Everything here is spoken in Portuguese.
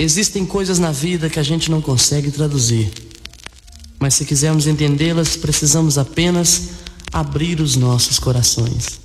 Existem coisas na vida que a gente não consegue traduzir, mas se quisermos entendê-las, precisamos apenas abrir os nossos corações.